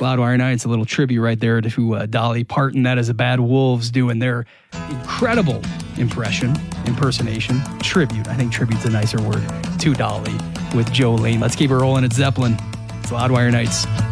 Loudwire Nights, a little tribute right there to Dolly Parton. That is the Bad Wolves doing their incredible impersonation, tribute. I think tribute's a nicer word, to Dolly with Jolene. Let's keep it rolling at Zeppelin. It's Loudwire Nights.